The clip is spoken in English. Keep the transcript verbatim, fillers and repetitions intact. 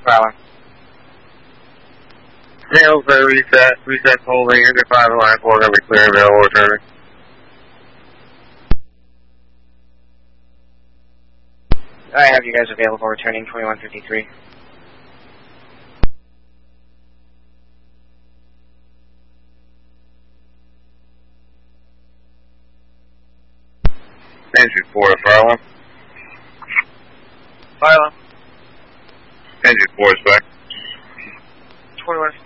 Fire. Nails for reset. Reset holding. Engine five and line four going to be clear and available returning. I have you guys available returning twenty-one fifty-three. Engine four to fire alarm. Fire alarm. Engine four is back. twenty-one